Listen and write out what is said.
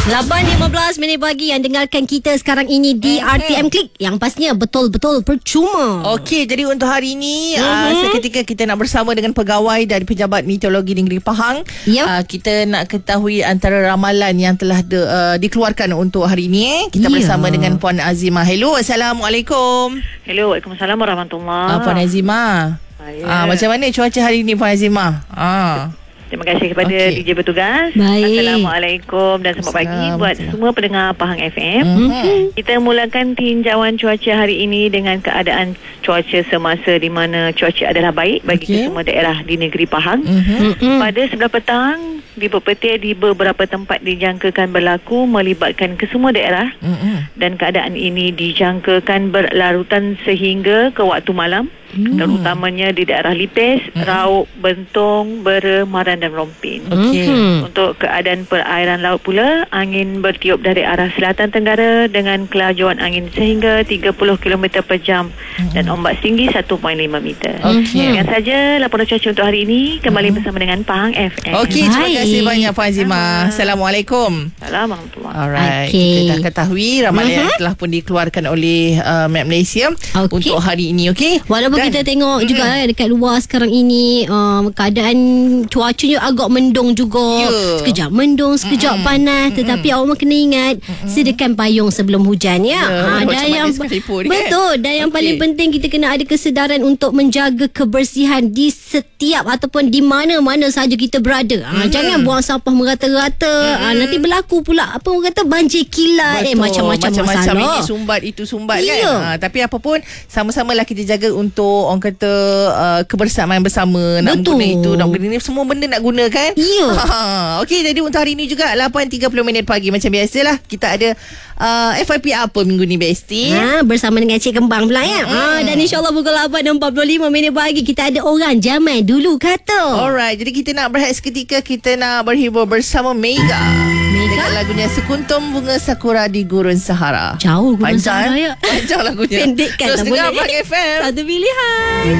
8.15 pagi yang dengarkan kita sekarang ini di RTM Klik, yang pastinya betul-betul percuma. Okey, jadi untuk hari ini seketika kita nak bersama dengan pegawai dari Pejabat Meteorologi Negeri Pahang. Kita nak ketahui antara ramalan yang telah dikeluarkan untuk hari ini. Kita bersama dengan Puan Azimah. Hello, Assalamualaikum. Hello, Waalaikumsalam warahmatullahi. Puan Azimah. Macam mana cuaca hari ini, Puan Azimah? Terima kasih kepada DJ bertugas. Baik. Assalamualaikum dan selamat pagi buat semua pendengar Pahang FM. Kita mulakan tinjauan cuaca hari ini dengan keadaan cuaca semasa di mana cuaca adalah baik bagi semua daerah di negeri Pahang. Pada sebelah petang, di pepetir di beberapa tempat dijangkakan berlaku melibatkan kesemua daerah dan keadaan ini dijangkakan berlarutan sehingga ke waktu malam. Terutamanya di daerah Lipes, Rauk, Bentong, Bera, Maran dan Rompin. Untuk keadaan perairan laut pula, angin bertiup dari arah selatan tenggara dengan kelajuan angin sehingga 30 km per jam dan ombak setinggi 1.5 meter. Demikian saja laporan cuaca untuk hari ini. Kembali bersama dengan Pahang FM. Terima kasih banyak Puan Azimah. Assalamualaikum. Assalamualaikum. Alright, kita dah ketahui ramalan yang telah pun dikeluarkan oleh Map Malaysia untuk hari ini. Walaupun kita tengok juga dekat luar sekarang ini keadaan cuacanya agak mendung juga. Sekejap mendung, sekejap panas. Tetapi awak kena ingat sediakan payung sebelum hujan ya. Dan yang betul, dan yang paling penting kita kena ada kesedaran untuk menjaga kebersihan di setiap ataupun di mana-mana saja kita berada. Jangan buang sampah merata-rata. Nanti berlaku pula apa orang kata banjir kilat, macam-macam masalah. Ini sumbat, itu sumbat kan. Tapi apa pun sama-samalah kita jaga untuk orang kata kebersamaan bersama. Nak guna itu, nak guna ini, semua benda nak guna kan. Okey, jadi untuk hari ini juga 8.30 pagi macam biasalah kita ada FYP apa minggu ni Besti bersama dengan Cik Kembang pula ya. Dan insyaAllah pukul 8.45 pagi kita ada orang zaman dulu kata. Alright, jadi kita nak berehat seketika, kita nak berhibur bersama Mega dengan lagunya Sekuntum Bunga Sakura di Gurun Sahara. Jauh Gurun Sahara ya. Panjang lagunya. Pendekkan terus tak dengar boleh. Pahang FM. Satu pilihan.